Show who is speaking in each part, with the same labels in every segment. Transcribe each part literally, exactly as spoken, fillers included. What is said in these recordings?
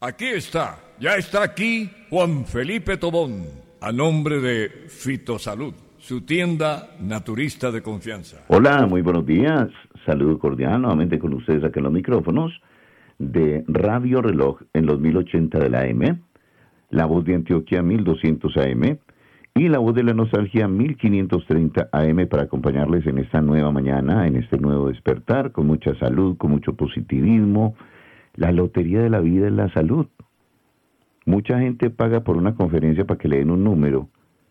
Speaker 1: Aquí está, ya está aquí Juan Felipe Tobón, a nombre de Fitosalud, su tienda naturista de confianza.
Speaker 2: Hola, muy buenos días. Saludo cordial nuevamente con ustedes acá en los micrófonos de Radio Reloj en los mil ochenta de la A M, La Voz de Antioquia mil doscientos A M y La Voz de la Nostalgia mil quinientos treinta A M para acompañarles en esta nueva mañana, en este nuevo despertar, con mucha salud, con mucho positivismo. La lotería de la vida es la salud. Mucha gente paga por una conferencia para que le den un número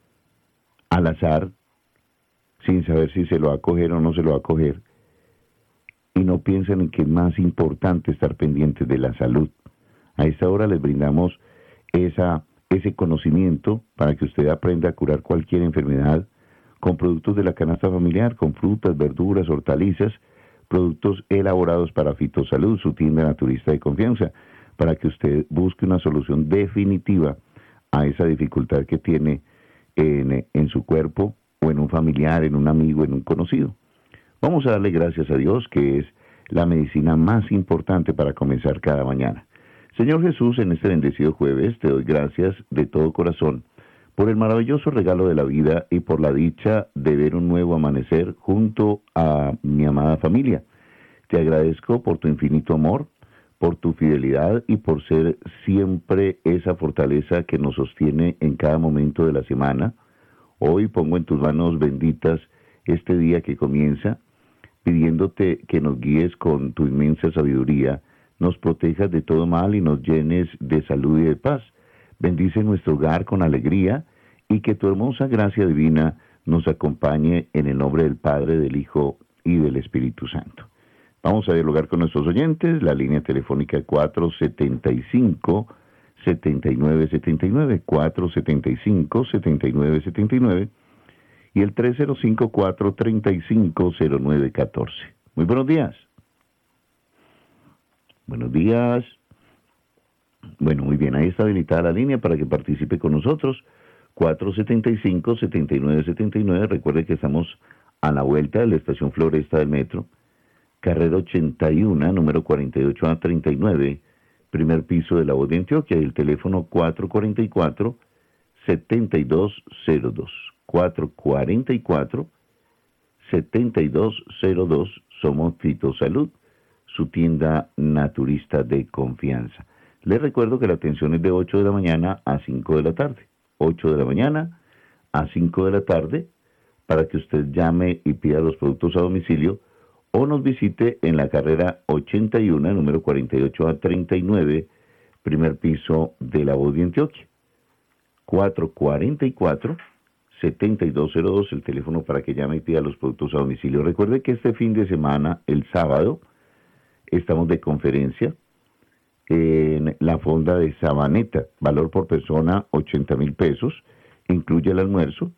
Speaker 2: al azar, sin saber si se lo va a coger o no se lo va a coger, y no piensan en que es más importante estar pendientes de la salud. A esta hora les brindamos esa, ese conocimiento para que usted aprenda a curar cualquier enfermedad con productos de la canasta familiar, con frutas, verduras, hortalizas, productos elaborados para Fitosalud, su tienda naturista de confianza, para que usted busque una solución definitiva a esa dificultad que tiene en, en su cuerpo o en un familiar, en un amigo, en un conocido. Vamos a darle gracias a Dios, que es la medicina más importante para comenzar cada mañana. Señor Jesús, en este bendecido jueves te doy gracias de todo corazón por el maravilloso regalo de la vida y por la dicha de ver un nuevo amanecer junto a mi amada familia. Te agradezco por tu infinito amor, por tu fidelidad y por ser siempre esa fortaleza que nos sostiene en cada momento de la semana. Hoy pongo en tus manos benditas este día que comienza, pidiéndote que nos guíes con tu inmensa sabiduría, nos protejas de todo mal y nos llenes de salud y de paz. Bendice nuestro hogar con alegría y que tu hermosa gracia divina nos acompañe en el nombre del Padre, del Hijo y del Espíritu Santo. Vamos a dialogar con nuestros oyentes, la línea telefónica cuatro setenta y cinco, setenta y nueve setenta y nueve, cuatro setenta y cinco, setenta y nueve setenta y nueve y el tres cero cinco, cuatro treinta y cinco, cero nueve catorce. Muy buenos días. Buenos días. Bueno, muy bien, ahí está habilitada la línea para que participe con nosotros. cuatro setenta y cinco, setenta y nueve setenta y nueve. Recuerde que estamos a la vuelta de la estación Floresta del Metro, carrera ochenta y uno, número cuarenta y ocho a treinta y nueve, primer piso de La Voz de Antioquia, y el teléfono cuatro cuarenta y cuatro, setenta y dos cero dos. cuatro cuarenta y cuatro, setenta y dos cero dos. Somos Fitosalud, su tienda naturista de confianza. Les recuerdo que la atención es de ocho de la mañana a cinco de la tarde. ocho de la mañana a cinco de la tarde, para que usted llame y pida los productos a domicilio o nos visite en la carrera ochenta y uno, número cuarenta y ocho a treinta y nueve, primer piso de La Voz de Antioquia. cuatro cuarenta y cuatro, setenta y dos cero dos, el teléfono para que llame y pida los productos a domicilio. Recuerde que este fin de semana, el sábado, estamos de conferencia en la fonda de Sabaneta, valor por persona ochenta mil pesos, incluye el almuerzo.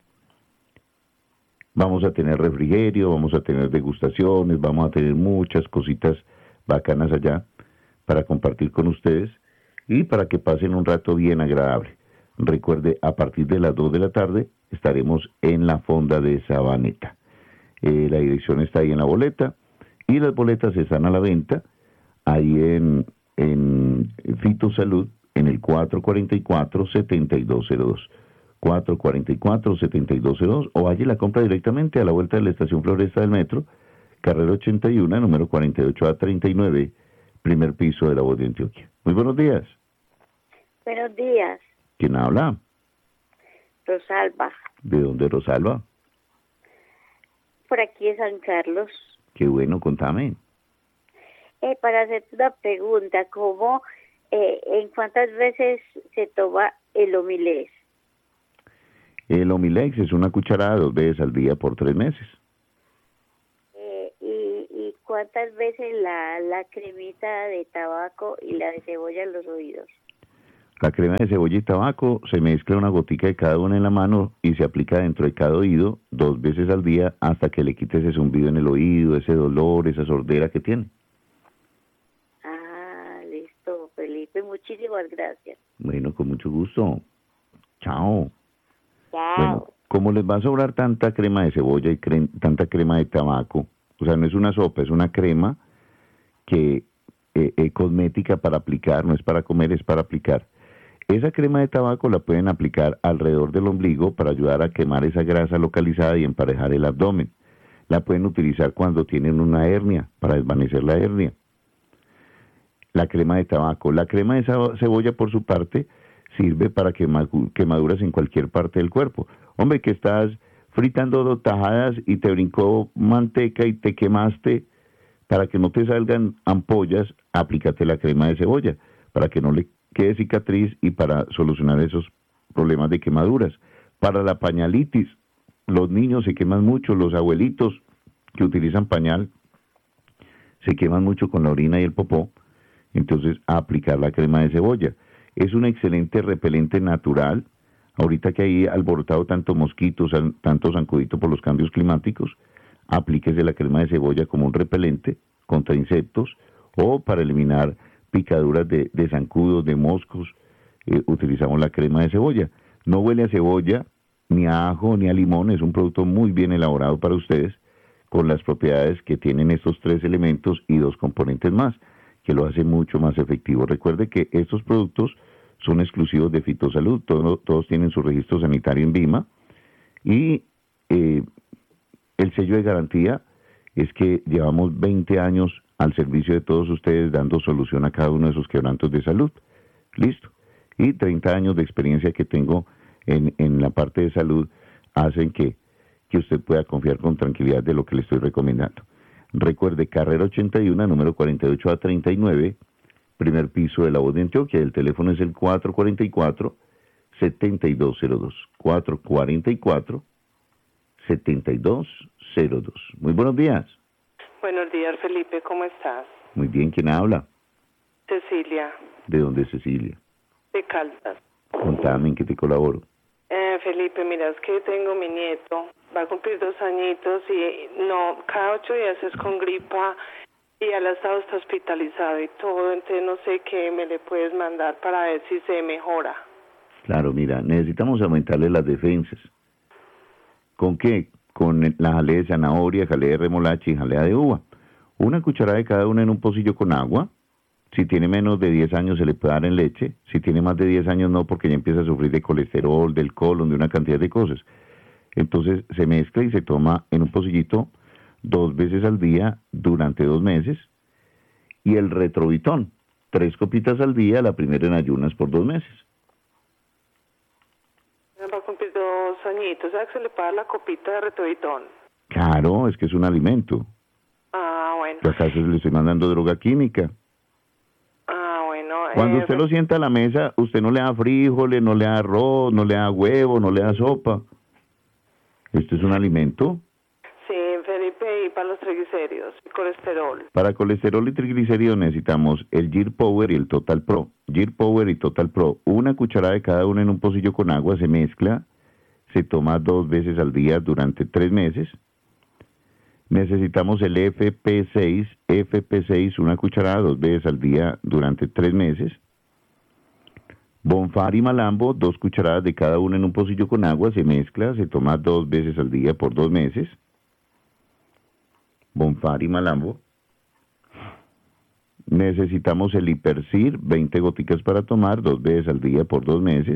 Speaker 2: Vamos a tener refrigerio, vamos a tener degustaciones, vamos a tener muchas cositas bacanas allá para compartir con ustedes y para que pasen un rato bien agradable. Recuerde, a partir de las dos de la tarde estaremos en la fonda de Sabaneta. Eh, la dirección está ahí en la boleta y las boletas están a la venta ahí en, en Fitosalud en el cuatro cuarenta y cuatro, setenta y dos cero dos. cuatro cuarenta y cuatro, setenta y dos cero dos, o allí la compra directamente a la vuelta de la estación Floresta del Metro, carrera ochenta y uno, número cuarenta y ocho a treinta y nueve, primer piso de La Voz de Antioquia. Muy buenos días.
Speaker 3: Buenos días.
Speaker 2: ¿Quién habla?
Speaker 3: Rosalba.
Speaker 2: ¿De dónde, Rosalba?
Speaker 3: Por aquí de San Carlos.
Speaker 2: Qué bueno, contame.
Speaker 3: Eh, para hacerte una pregunta, ¿cómo, eh, en cuántas veces se toma el Omilex?
Speaker 2: El Omilex es una cucharada dos veces al día por tres meses.
Speaker 3: Eh, y, ¿Y cuántas veces la, la cremita de tabaco y la de cebolla en los oídos?
Speaker 2: La crema de cebolla y tabaco se mezcla una gotica de cada una en la mano y se aplica dentro de cada oído dos veces al día hasta que le quite ese zumbido en el oído, ese dolor, esa sordera que tiene.
Speaker 3: Ah, listo, Felipe. Muchísimas gracias.
Speaker 2: Bueno, con mucho gusto. Chao.
Speaker 3: Chao.
Speaker 2: Bueno, como les va a sobrar tanta crema de cebolla y cre- tanta crema de tabaco, o sea, no es una sopa, es una crema que eh, eh, cosmética para aplicar, no es para comer, es para aplicar. Esa crema de tabaco la pueden aplicar alrededor del ombligo para ayudar a quemar esa grasa localizada y emparejar el abdomen. La pueden utilizar cuando tienen una hernia, para desvanecer la hernia. La crema de tabaco. La crema de cebolla, por su parte, sirve para quemaduras en cualquier parte del cuerpo. Hombre, que estás fritando dos tajadas y te brincó manteca y te quemaste, para que no te salgan ampollas, aplícate la crema de cebolla, para que no le quede cicatriz y para solucionar esos problemas de quemaduras. Para la pañalitis, los niños se queman mucho, los abuelitos que utilizan pañal se queman mucho con la orina y el popó, entonces a aplicar la crema de cebolla. Es un excelente repelente natural. Ahorita que hay alborotado tanto mosquitos, tanto zancudito por los cambios climáticos, aplíquese la crema de cebolla como un repelente contra insectos o para eliminar picaduras de, de zancudos, de moscos, eh, utilizamos la crema de cebolla. No huele a cebolla, ni a ajo, ni a limón, es un producto muy bien elaborado para ustedes, con las propiedades que tienen estos tres elementos y dos componentes más, que lo hace mucho más efectivo. Recuerde que estos productos son exclusivos de Fitosalud, todo, todos tienen su registro sanitario en VIMA, y eh, el sello de garantía es que llevamos veinte años al servicio de todos ustedes, dando solución a cada uno de esos quebrantos de salud. Listo. Y treinta años de experiencia que tengo en, en la parte de salud hacen que, que usted pueda confiar con tranquilidad de lo que le estoy recomendando. Recuerde, carrera ochenta y uno, número cuarenta y ocho a treinta y nueve, primer piso de La Voz de Antioquia. El teléfono es el cuatro cuatro cuatro, siete dos cero dos. cuatro cuatro cuatro, siete dos cero dos. Muy buenos días.
Speaker 4: Buenos días, Felipe, ¿cómo estás?
Speaker 2: Muy bien, ¿quién habla?
Speaker 4: Cecilia.
Speaker 2: ¿De dónde es Cecilia?
Speaker 4: De Caldas.
Speaker 2: Contame, ¿en qué te colaboro?
Speaker 4: Eh, Felipe, mira, es que tengo mi nieto, va a cumplir dos añitos y no, cada ocho días es con gripa y al estado está hospitalizado y todo, entonces no sé qué me le puedes mandar para ver si se mejora.
Speaker 2: Claro, mira, necesitamos aumentarle las defensas. ¿Con qué? Con la jalea de zanahoria, jalea de remolacha y jalea de uva. Una cucharada de cada una en un pocillo con agua. Si tiene menos de diez años se le puede dar en leche. Si tiene más de diez años no, porque ya empieza a sufrir de colesterol, del colon, de una cantidad de cosas. Entonces se mezcla y se toma en un pocillito dos veces al día durante dos meses. Y el retrovitón, tres copitas al día, la primera en ayunas por dos meses.
Speaker 4: Va a cumplir dos añitos, o sea que se le paga la copita de retrovitón.
Speaker 2: Claro, es que es un alimento.
Speaker 4: Ah, bueno.
Speaker 2: Yo acaso le estoy mandando droga química.
Speaker 4: Ah, bueno.
Speaker 2: Cuando
Speaker 4: eh,
Speaker 2: usted lo sienta a la mesa, usted no le da frijoles, no le da arroz, no le da huevo, no le da sopa. Esto es un alimento.
Speaker 4: Sí, Felipe, y para los triglicéridos, y colesterol.
Speaker 2: Para colesterol y triglicéridos necesitamos el Gear Power y el Total Pro. Gear Power y Total Pro. Una cucharada de cada una en un pocillo con agua, se mezcla, se toma dos veces al día durante tres meses. Necesitamos el F P seis, F P seis, una cucharada dos veces al día durante tres meses. Bonfar y Malambo, dos cucharadas de cada una en un pocillo con agua, se mezcla, se toma dos veces al día por dos meses. Bonfar y Malambo. Necesitamos el Hipercir, veinte goticas para tomar, dos veces al día por dos meses.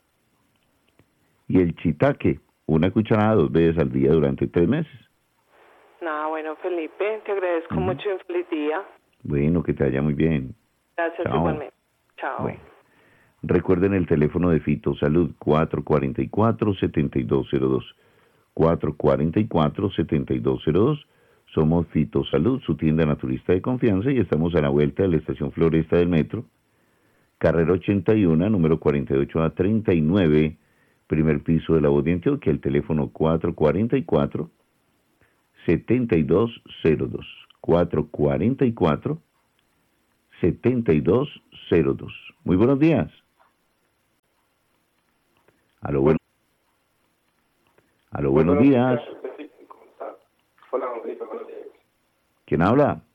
Speaker 2: Y el Chitaque, una cucharada dos veces al día durante tres meses.
Speaker 4: No, bueno, Felipe, te agradezco uh-huh. mucho y un feliz día.
Speaker 2: Bueno, que te vaya muy bien.
Speaker 4: Gracias,
Speaker 2: Chao.
Speaker 4: igualmente. Chao.
Speaker 2: Bueno. Recuerden el teléfono de Fitosalud, cuatro cuatro cuatro, siete dos cero dos. cuatro cuatro cuatro, siete dos cero dos. Somos Fitosalud, su tienda naturista de confianza, y estamos a la vuelta de la estación Floresta del Metro, carrera ochenta y uno, número cuarenta y ocho a treinta y nueve, primer piso de La Voz de Antioquia, el teléfono cuatro cuatro cuatro, siete dos cero dos. cuatro cuatro cuatro, siete dos cero dos. Muy buenos días. Aló, bueno. Aló, buenos días.
Speaker 5: Hola, buenos días.
Speaker 2: ¿Quién habla?